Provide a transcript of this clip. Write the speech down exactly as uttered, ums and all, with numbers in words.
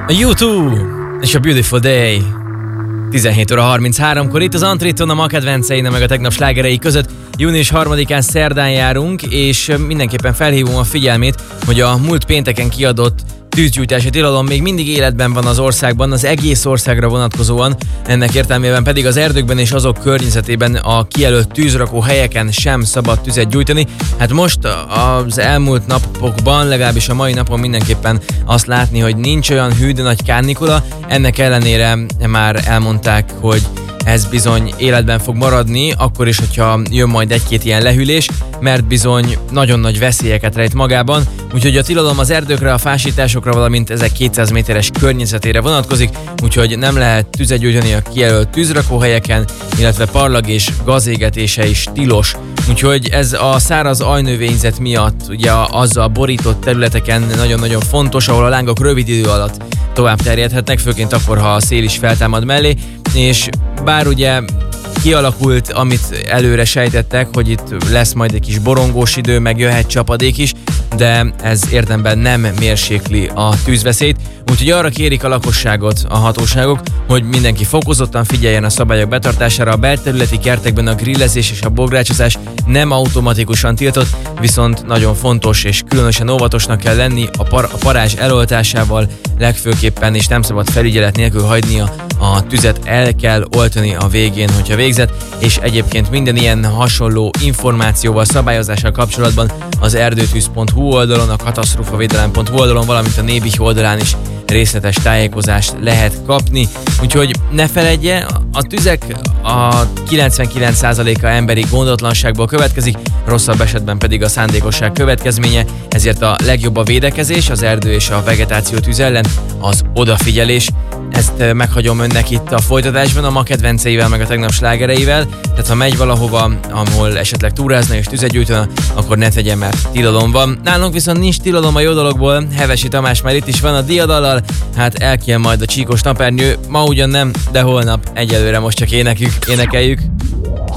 A U kettő és a Beautiful Day. tizenhét óra harmincháromkor itt az Antritton, a ma kedvenceim meg a tegnap slágerei között. június harmadikán szerdán járunk, és mindenképpen felhívom a figyelmét, hogy a múlt pénteken kiadott tűzgyújtási tilalom még mindig életben van az országban, az egész országra vonatkozóan, ennek értelmében pedig az erdőkben és azok környezetében a kijelölt tűzrakó helyeken sem szabad tüzet gyújtani. Hát most az elmúlt napokban, legalábbis a mai napon mindenképpen azt látni, hogy nincs olyan hű, de nagy kánikula, ennek ellenére már elmondták, hogy ez bizony életben fog maradni, akkor is, hogyha jön majd egy-két ilyen lehűlés, mert bizony nagyon nagy veszélyeket rejt magában, úgyhogy a tilalom az erdőkre, a fásításokra, valamint ezek kétszáz méteres környezetére vonatkozik, úgyhogy nem lehet tüzet gyújtani a kijelölt tűzrakóhelyeken, illetve parlag és gazégetése is tilos. Úgyhogy ez a száraz ajnövényzet miatt ugye azzal borított területeken nagyon-nagyon fontos, ahol a lángok rövid idő alatt tovább terjedhetnek, főként akkor, ha a szél is feltámad mellé, és bár ugye kialakult, amit előre sejtettek, hogy itt lesz majd egy kis borongós idő, meg jöhet csapadék is, de ez érdemben nem mérsékli a tűzveszélyt, úgyhogy arra kérik a lakosságot a hatóságok, hogy mindenki fokozottan figyeljen a szabályok betartására. A belterületi kertekben a grillezés és a bográcsozás nem automatikusan tiltott, viszont nagyon fontos és különösen óvatosnak kell lenni a, par- a parázs eloltásával legfőképpen, és nem szabad felügyelet nélkül hagynia a tüzet, el kell oltani a végén, hogyha végzett, és egyébként minden ilyen hasonló információval, szabályozással kapcsolatban az erdőtűz pont hu oldalon, a katasztrófavédelem pont hu oldalon, valamint a Nébih oldalán is részletes tájékozást lehet kapni. Úgyhogy ne feledje, a tüzek a kilencvenkilenc százaléka emberi gondotlanságból következik, rosszabb esetben pedig a szándékosság következménye, ezért a legjobb a védekezés, az erdő és a vegetáció tűz ellen az odafigyelés. Ezt meghagyom önnek itt a folytatásban, a ma kedvenceivel, meg a tegnap slágereivel, tehát ha megy valahova, ahol esetleg túrázna és tüzet gyújtana, akkor ne tegye, mert tilalom van. Nálunk viszont nincs tilalom a jó dologból, Hevesi Tamás már itt is van a diadallal, hát elkien majd a csíkos napernyő, ma ugyan nem, de holnap, egyelőre most csak énekük, énekeljük.